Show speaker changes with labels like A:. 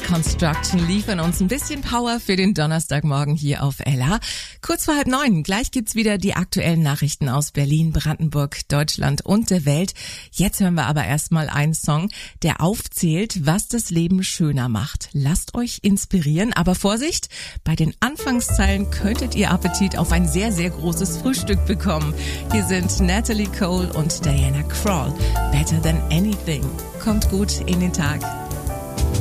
A: Construction liefern uns ein bisschen Power für den Donnerstagmorgen hier auf LA. Kurz vor 8:30, gleich gibt's wieder die aktuellen Nachrichten aus Berlin, Brandenburg, Deutschland und der Welt. Jetzt hören wir aber erstmal einen Song, der aufzählt, was das Leben schöner macht. Lasst euch inspirieren, aber Vorsicht, bei den Anfangszeilen könntet ihr Appetit auf ein sehr, sehr großes Frühstück bekommen. Hier sind Natalie Cole und Diana Krall. Better Than Anything. Kommt gut in den Tag.